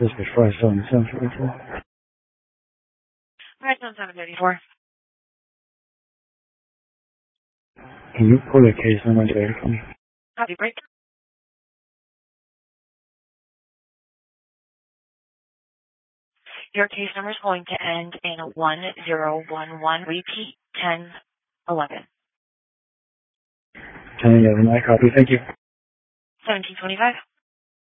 This is 5774. Alright, 734. Can you pull the case number there for me? Copy break. Your case number is going to end in 1011. Repeat 1011. 1011, I copy. Thank you. 1725.